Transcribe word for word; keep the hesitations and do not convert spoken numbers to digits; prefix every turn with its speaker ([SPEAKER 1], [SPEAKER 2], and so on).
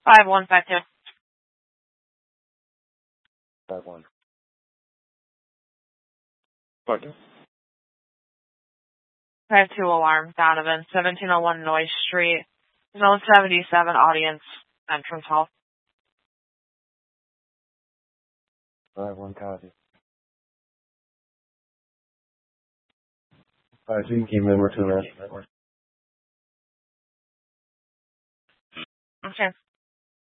[SPEAKER 1] Five one five two.
[SPEAKER 2] Five one. Partner.
[SPEAKER 1] Five two alarm, Donovan, seventeen oh one Noyes Street, zone seventy-seven, audience, entrance hall.
[SPEAKER 2] Five one copy. Five two team member to the network.
[SPEAKER 1] Okay.